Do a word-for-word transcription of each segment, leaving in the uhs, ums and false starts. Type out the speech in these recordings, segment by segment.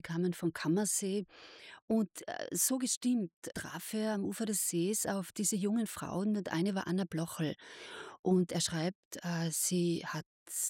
kamen vom Kammersee und, äh, so gestimmt traf er am Ufer des Sees auf diese jungen Frauen und eine war Anna Blocher. Und er schreibt, äh, sie hat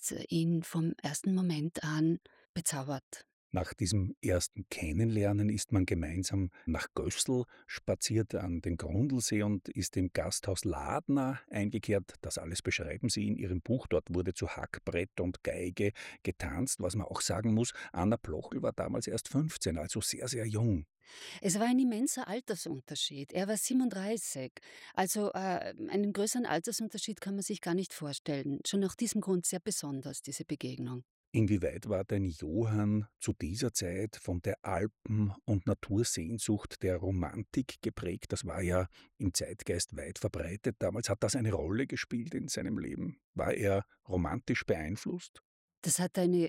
ihn vom ersten Moment an bezaubert. Nach diesem ersten Kennenlernen ist man gemeinsam nach Gößl spaziert an den Grundlsee und ist im Gasthaus Ladner eingekehrt. Das alles beschreiben Sie in Ihrem Buch. Dort wurde zu Hackbrett und Geige getanzt. Was man auch sagen muss, Anna Blocher war damals erst fünfzehn, also sehr, sehr jung. Es war ein immenser Altersunterschied. Er war siebenunddreißig. Also, äh, einen größeren Altersunterschied kann man sich gar nicht vorstellen. Schon nach diesem Grund sehr besonders, diese Begegnung. Inwieweit war denn Johann zu dieser Zeit von der Alpen- und Natursehnsucht der Romantik geprägt? Das war ja im Zeitgeist weit verbreitet damals. Hat das eine Rolle gespielt in seinem Leben? War er romantisch beeinflusst? Das hat eine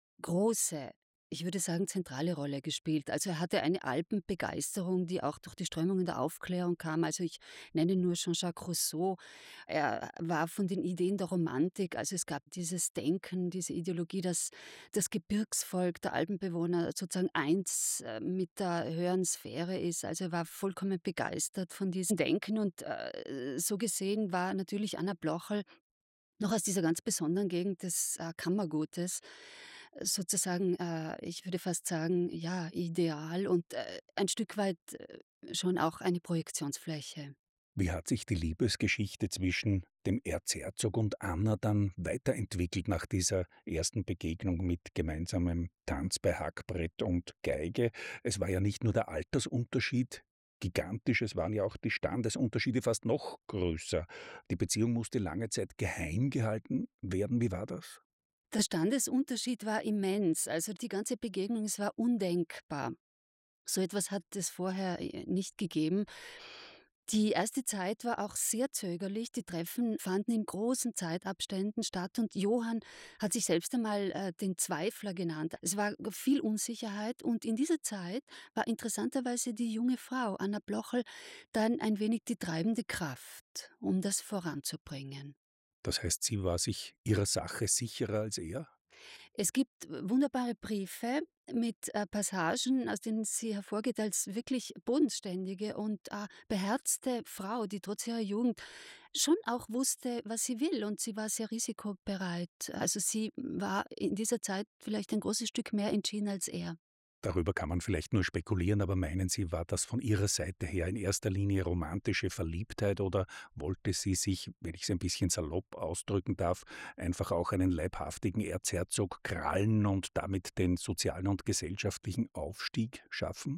große, ich würde sagen, zentrale Rolle gespielt. Also, er hatte eine Alpenbegeisterung, die auch durch die Strömungen der Aufklärung kam. Also, ich nenne nur Jean-Jacques Rousseau. Er war von den Ideen der Romantik, also, es gab dieses Denken, diese Ideologie, dass das Gebirgsvolk der Alpenbewohner sozusagen eins, äh, mit der höheren Sphäre ist. Also, er war vollkommen begeistert von diesem Denken und, äh, so gesehen war natürlich Anna Blocher noch aus dieser ganz besonderen Gegend des, äh, Kammergutes, äh, sozusagen, äh, ich würde fast sagen, ja, ideal und, äh, ein Stück weit, äh, schon auch eine Projektionsfläche. Wie hat sich die Liebesgeschichte zwischen dem Erzherzog und Anna dann weiterentwickelt nach dieser ersten Begegnung mit gemeinsamem Tanz bei Hackbrett und Geige? Es war ja nicht nur der Altersunterschied gigantisch, es waren ja auch die Standesunterschiede fast noch größer. Die Beziehung musste lange Zeit geheim gehalten werden. Wie war das? Der Standesunterschied war immens, also die ganze Begegnung, es war undenkbar. So etwas hat es vorher, äh, nicht gegeben. Die erste Zeit war auch sehr zögerlich. Die Treffen fanden in großen Zeitabständen statt und Johann hat sich selbst einmal, äh, den Zweifler genannt. Es war viel Unsicherheit und in dieser Zeit war interessanterweise die junge Frau Anna Blocher dann ein wenig die treibende Kraft, um das voranzubringen. Das heißt, sie war sich ihrer Sache sicherer als er? Es gibt wunderbare Briefe mit, äh, Passagen, aus denen sie hervorgeht als wirklich bodenständige und, äh, beherzte Frau, die trotz ihrer Jugend schon auch wusste, was sie will und sie war sehr risikobereit. Also, sie war in dieser Zeit vielleicht ein großes Stück mehr entschieden als er. Darüber kann man vielleicht nur spekulieren, aber meinen Sie, war das von Ihrer Seite her in erster Linie romantische Verliebtheit oder wollte sie sich, wenn ich es ein bisschen salopp ausdrücken darf, einfach auch einen leibhaftigen Erzherzog krallen und damit den sozialen und gesellschaftlichen Aufstieg schaffen?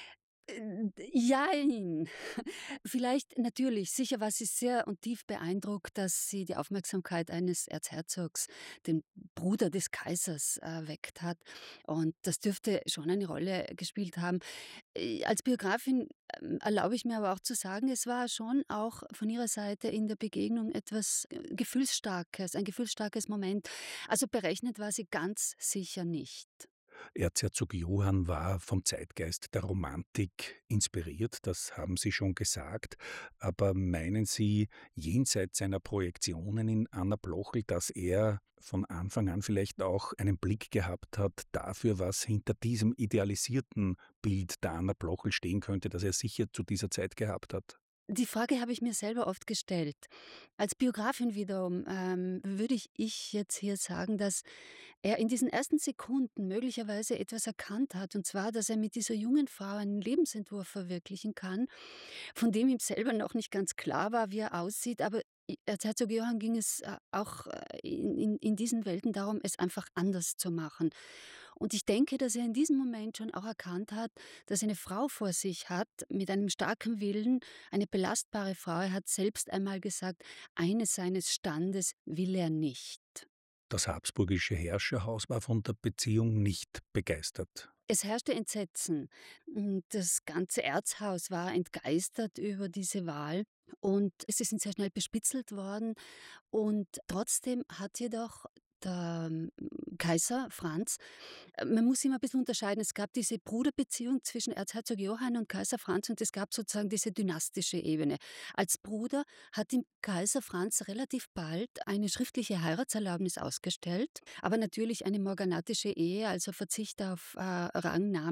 Äh, jein. Vielleicht natürlich, sicher war sie sehr und tief beeindruckt, dass sie die Aufmerksamkeit eines Erzherzogs, den Bruder des Kaisers, äh, weckt hat. Und das dürfte schon eine Rolle gespielt haben. Äh, als Biografin, ähm, erlaube ich mir aber auch zu sagen, es war schon auch von ihrer Seite in der Begegnung etwas, äh, Gefühlsstarkes, ein gefühlsstarkes Moment. Also berechnet war sie ganz sicher nicht. Erzherzog Johann war vom Zeitgeist der Romantik inspiriert, das haben Sie schon gesagt. Aber meinen Sie, jenseits seiner Projektionen in Anna Blocher, dass er von Anfang an vielleicht auch einen Blick gehabt hat dafür, was hinter diesem idealisierten Bild der Anna Blocher stehen könnte, das er sicher zu dieser Zeit gehabt hat? Die Frage habe ich mir selber oft gestellt. Als Biografin wiederum, ähm, würde ich ich jetzt hier sagen, dass er in diesen ersten Sekunden möglicherweise etwas erkannt hat, und zwar, dass er mit dieser jungen Frau einen Lebensentwurf verwirklichen kann, von dem ihm selber noch nicht ganz klar war, wie er aussieht, aber i Erzherzog Johann ging es, äh, auch, äh, in in in diesen Welten darum, es einfach anders zu machen. Und ich denke, dass er in diesem Moment schon auch erkannt hat, dass er eine Frau vor sich hat mit einem starken Willen, eine belastbare Frau. Er hat selbst einmal gesagt, eines seines Standes will er nicht. Das habsburgische Herrscherhaus war von der Beziehung nicht begeistert. Es herrschte Entsetzen. Hm, das ganze Erzhaus war entgeistert über diese Wahl und sie sind sehr schnell bespitzelt worden. Und trotzdem hat jedoch der, hm, Kaiser Franz, äh, man muss immer ein bisschen unterscheiden, es gab diese Bruderbeziehung zwischen Erzherzog Johann und Kaiser Franz und es gab sozusagen diese dynastische Ebene. Als Bruder hat ihm Kaiser Franz relativ bald eine schriftliche Heiratserlaubnis ausgestellt, aber natürlich eine morganatische Ehe, also Verzicht auf, äh, Rang,